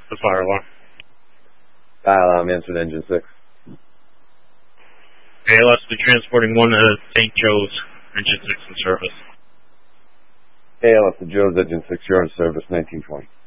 the fire alarm. Fire alarm answered engine 6. ALS to transporting 1 to St. Joe's, engine 6 in service. ALS to Joe's, engine 6, you're in service, 1920.